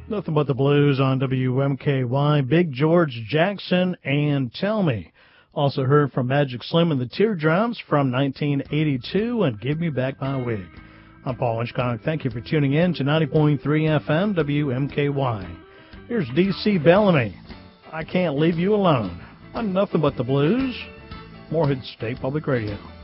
Nothing But the Blues on WMKY. Big George Jackson and Tell Me. Also heard from Magic Slim and the Teardrops from 1982 and Give Me Back My Wig. I'm Paul Inchcock. Thank you for tuning in to 90.3 FM WMKY. Here's D.C. Bellamy. I Can't Leave You Alone on Nothing But the Blues, Morehead State Public Radio.